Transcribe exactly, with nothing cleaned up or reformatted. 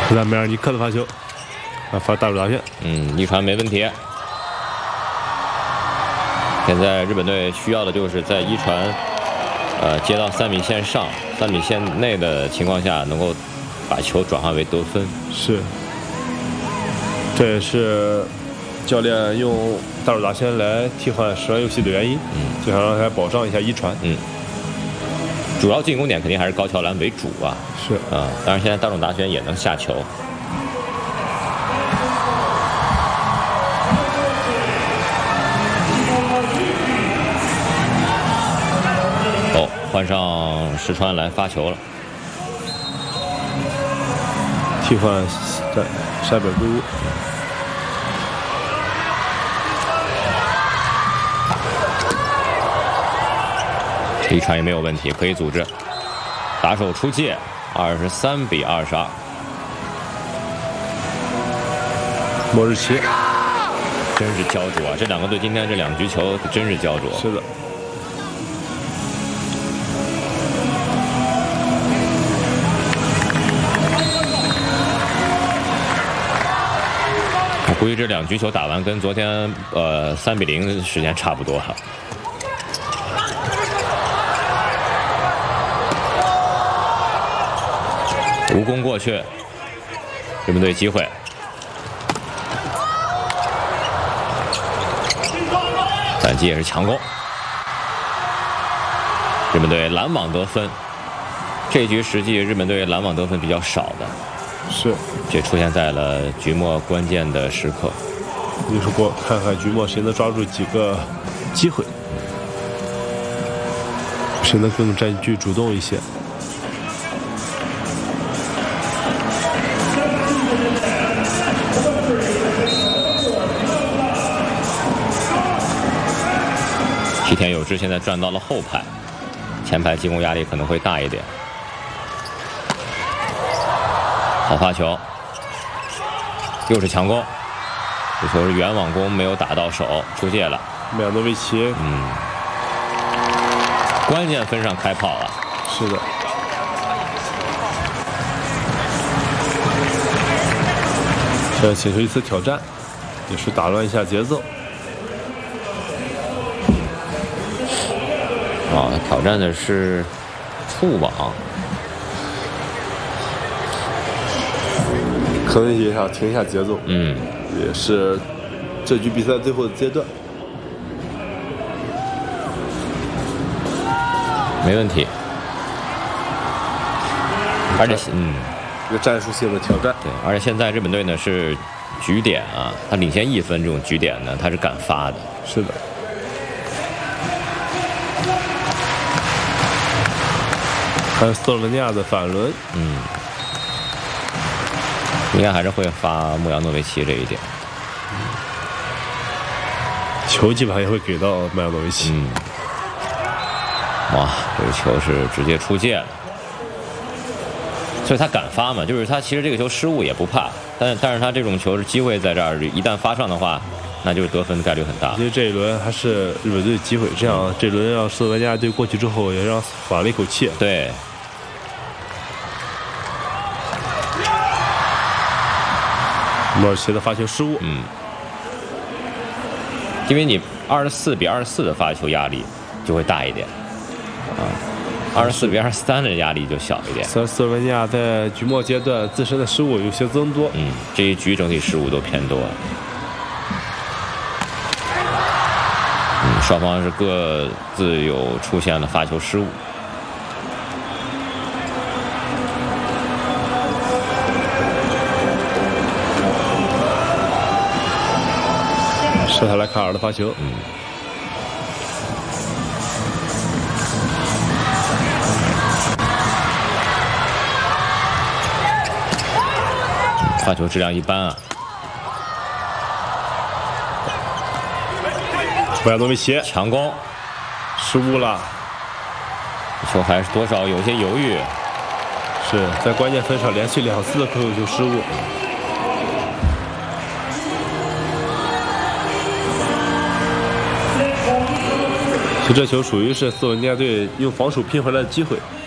是在梅尔尼克的发球，啊，发大手打旋。 嗯，一传没问题。现在日本队需要的就是在一传，呃，接到三米线上、三米线内的情况下，能够把球转化为得分。 是，这也是教练用大手打旋来替换十人游戏的原因。嗯，就想让他保障一下一传。 嗯。 主要进攻点肯定还是高桥蓝为主啊， 是啊，当然现在大众打旋也能下球。哦，换上石川来发球了， 替换在山本圭吾。 一传也没有问题，可以组织。打手出界，二十三比二十二。 末日期， 真是焦灼啊！这两个队今天这两局球真是焦灼。 是的。 我估计这两局球打完，跟昨天呃三比零时间差不多了。 无功过去，日本队机会。反击也是强攻，日本队拦网得分。这一局实际日本队拦网得分比较少的， 是， 这出现在了局末关键的时刻。 你说过，看看局末谁能抓住几个机会，谁能更占据主动一些。 吉田有之现在转到了后排，前排进攻压力可能会大一点。好发球，又是强攻，这球是远网攻，没有打到手，出界了。 梅亚诺维奇， 嗯，关键分上开炮了。 是的。现在请求一次挑战，也是打乱一下节奏。 啊，挑战的是触网， 可能也想停一下节奏。 嗯， 也是这局比赛最后的阶段。 没问题。而且，嗯， 一个战术性的挑战。 对，而且现在日本队呢是局点啊，他领先一分这种局点呢，他是敢发的。 是的。 还有斯洛文尼亚的反轮， 嗯，应该还是会发穆扬诺维奇这一点。 球基本上也会给到穆扬诺维奇。 嗯，哇，这个球是直接出界了，所以他敢发嘛，就是他其实这个球失误也不怕，但是但是他这种球是机会在这儿，一旦发上的话，那就是得分的概率很大。 其实这一轮还是日本队的机会，这样、嗯、这轮让斯洛文尼亚队过去之后，也让缓了一口气。 对。 莫尔奇的发球失误， 嗯，因为你二十四比二十四的发球压力就会大一点，啊，二十四比二十三的压力就小一点。 斯斯洛文尼亚在局末阶段自身的失误有些增多， 嗯，这一局整体失误都偏多，嗯，双方是各自有出现了发球失误。 舍塔莱卡尔的发球， 嗯，发球质量一般啊。 穆亚诺维奇强攻， 失误了， 球还是多少有些犹豫， 是在关键分上连续两次的扣球失误。 其实这球属于是斯洛文尼亚队用防守拼回来的机会，